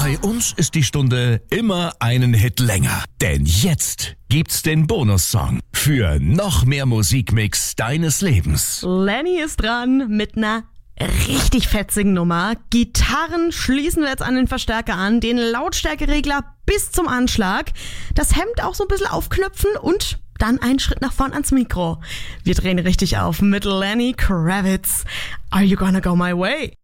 Bei uns ist die Stunde immer einen Hit länger. Denn jetzt gibt's den Bonussong für noch mehr Musikmix deines Lebens. Lenny ist dran mit einer richtig fetzigen Nummer. Gitarren schließen wir jetzt an den Verstärker an, den Lautstärkeregler bis zum Anschlag, das Hemd auch so ein bisschen aufknöpfen und dann einen Schritt nach vorn ans Mikro. Wir drehen richtig auf mit Lenny Kravitz. Are you gonna go my way?